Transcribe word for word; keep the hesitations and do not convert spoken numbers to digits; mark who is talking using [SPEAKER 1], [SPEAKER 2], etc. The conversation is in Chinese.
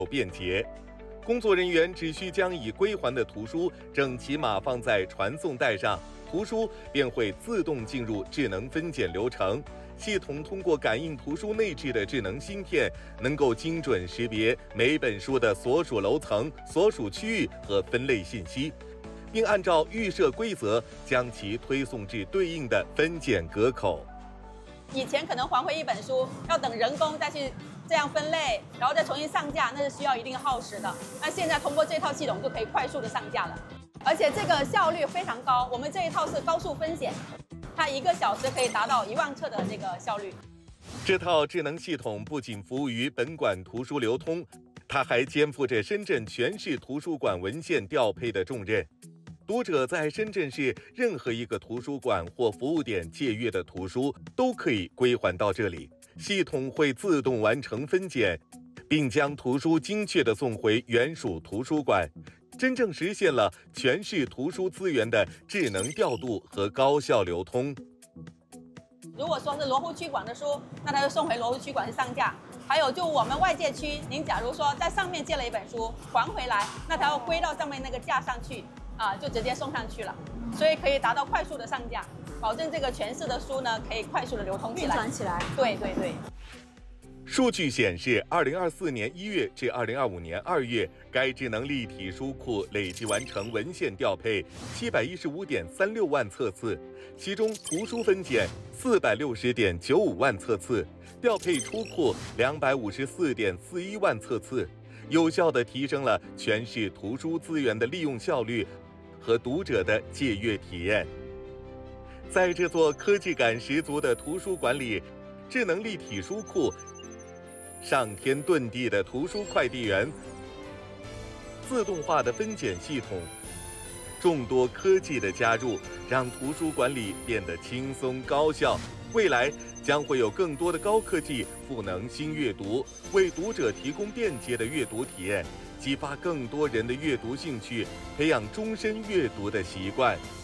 [SPEAKER 1] 便捷。工作人员只需将已归还的图书整齐码放在传送带上，图书便会自动进入智能分拣流程。系统通过感应图书内置的智能芯片，能够精准识别每本书的所属楼层、所属区域和分类信息，并按照预设规则将其推送至对应的分拣格口。
[SPEAKER 2] 以前可能还回一本书，要等人工再去这样分类，然后再重新上架，那是需要一定耗时的。那现在通过这套系统就可以快速的上架了，而且这个效率非常高。我们这一套是高速分拣，它一个小时可以达到一万册的这个效率。
[SPEAKER 1] 这套智能系统不仅服务于本馆图书流通，它还肩负着深圳全市图书馆文献调配的重任。读者在深圳市任何一个图书馆或服务点借阅的图书都可以归还到这里，系统会自动完成分拣，并将图书精确地送回原属图书馆，真正实现了全市图书资源的智能调度和高效流通。
[SPEAKER 2] 如果说是罗湖区馆的书，那它就送回罗湖区馆去上架。还有就我们外界区，您假如说在上面借了一本书还回来，那它要归到上面那个架上去啊，就直接送上去了，所以可以达到快速的上架，保证这个全市的书呢可以快速的流通起来、
[SPEAKER 3] 运转起来。
[SPEAKER 2] 对对对。
[SPEAKER 1] 数据显示，二零二四年一月至二零二五年二月，该智能立体书库累计完成文献调配七百一十五点三六万册次，其中图书分拣四百六十点九五万册次，调配出库两百五十四点四一万册次，有效地提升了全市图书资源的利用效率和读者的借阅体验。在这座科技感十足的图书馆里，智能立体书库上天遁地的图书快递员，自动化的分拣系统，众多科技的加入，让图书管理变得轻松高效。未来将会有更多的高科技赋能新阅读，为读者提供便捷的阅读体验，激发更多人的阅读兴趣，培养终身阅读的习惯。